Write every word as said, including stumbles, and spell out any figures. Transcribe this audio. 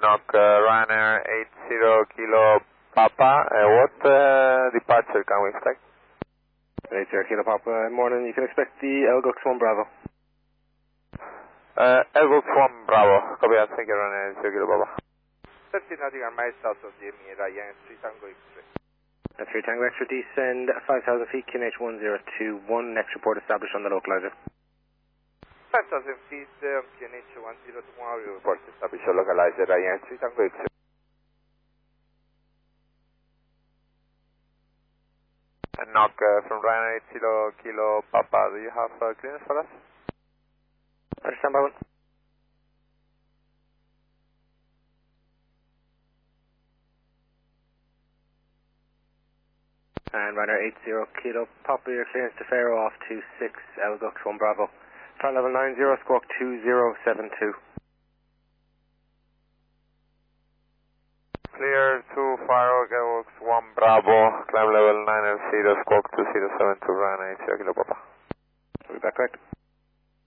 Knock uh, Ryanair eight zero Kilo Papa. Uh, what uh, departure can we expect? eight zero Kilo Papa, morning. You can expect the Elgox one Bravo. Uh, Elgox one Bravo. Copy that. Thank you, Ryanair eight zero Kilo Papa. thirteen Nottingham miles south of Jimmy, Ryan three Tango X-ray. That's three Tango Extra, descend five thousand feet, Q N H one zero two one. Next report established on the localizer. five thousand feet, uh, Q N H one zero two one, report established on localizer, Ryan three Tango X-ray. And knock uh, from Ryanair eight zero Kilo Papa. Do you have uh, clearance for us? Understand, Bowen. And Ryanair eight zero Kilo Papa, your clearance to Faro off two six, Elgox one Bravo. Flight level nine zero, squawk two zero seven two. Clear to Faro, Elgox one Bravo, climb level nine zero, squawk two zero seven two, Ryanair eight zero Kilo Papa. We'll be back correct.